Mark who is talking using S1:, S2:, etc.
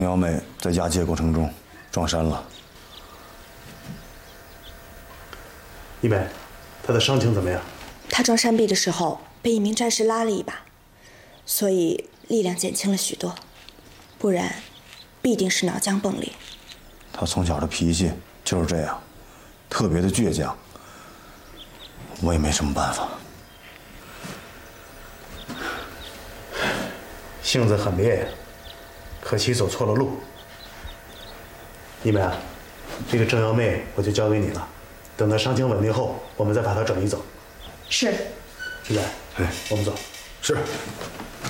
S1: 苗妹在押解过程中撞山了。
S2: 一梅，她的伤情怎么样？
S3: 她撞山壁的时候被一名战士拉了一把，所以力量减轻了许多，不然必定是脑浆迸裂。
S1: 她从小的脾气就是这样，特别的倔强。我也没什么办法。
S2: 性子很烈呀，可惜走错了路。一梅啊，这个郑瑶妹我就交给你了，等她伤情稳定后，我们再把她转移走。
S3: 是。
S2: 志在，我们走。
S1: 是。